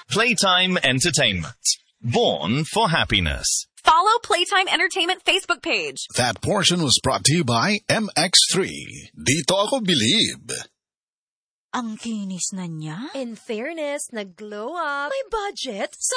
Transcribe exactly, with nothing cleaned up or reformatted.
Playtime Entertainment. Born for happiness. Follow Playtime Entertainment Facebook page. That portion was brought to you by M X three. Dito ako believe. Ang kinis na niya. In fairness, nag-glow up. May budget?